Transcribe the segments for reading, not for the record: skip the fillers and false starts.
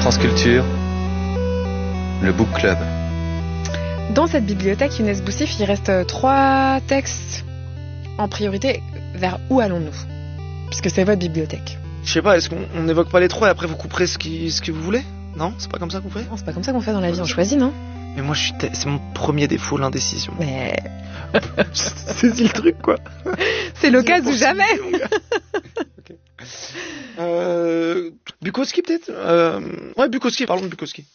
France Culture, le Book Club. Dans cette bibliothèque Younes Boussif, il reste 3 textes en priorité. Vers où allons-nous? Puisque c'est votre bibliothèque. Je sais pas, est-ce qu'on n'évoque pas les 3 et après vous couperez ce que vous voulez? Non? C'est pas comme ça qu'on fait? Non, c'est pas comme ça qu'on fait dans la vie, on choisit, non? Mais moi c'est mon premier défaut, l'indécision. Mais... C'est le truc, quoi. C'est l'occasion ou jamais. Okay. Bukowski peut-être? Ouais, Bukowski, parlons de Bukowski.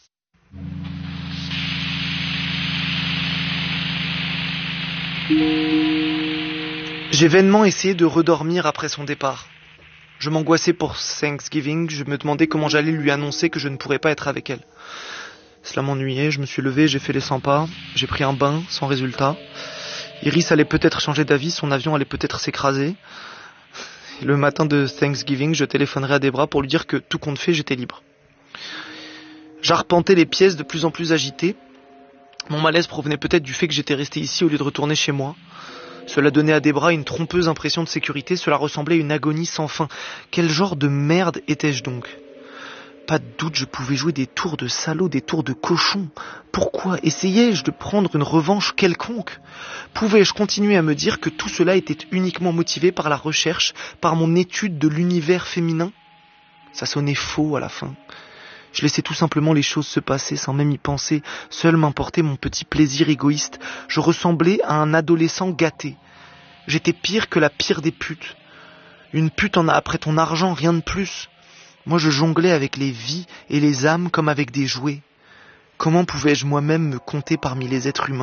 J'ai vainement essayé de redormir après son départ. Je m'angoissais pour Thanksgiving, je me demandais comment j'allais lui annoncer que je ne pourrais pas être avec elle. Cela m'ennuyait, je me suis levé, j'ai fait les 100 pas, j'ai pris un bain, sans résultat. Iris allait peut-être changer d'avis, son avion allait peut-être s'écraser. Et le matin de Thanksgiving, je téléphonerai à Debra pour lui dire que tout compte fait, j'étais libre. J'arpentais les pièces de plus en plus agitées. Mon malaise provenait peut-être du fait que j'étais resté ici au lieu de retourner chez moi. Cela donnait à Debra une trompeuse impression de sécurité, cela ressemblait à une agonie sans fin. Quel genre de merde étais-je donc ? Pas de doute, je pouvais jouer des tours de salaud, des tours de cochon. Pourquoi essayais-je de prendre une revanche quelconque ? Pouvais-je continuer à me dire que tout cela était uniquement motivé par la recherche, par mon étude de l'univers féminin ? Ça sonnait faux à la fin. Je laissais tout simplement les choses se passer sans même y penser. Seul m'importait mon petit plaisir égoïste. Je ressemblais à un adolescent gâté. J'étais pire que la pire des putes. Une pute en a après ton argent, rien de plus. Moi je jonglais avec les vies et les âmes comme avec des jouets. Comment pouvais-je moi-même me compter parmi les êtres humains ?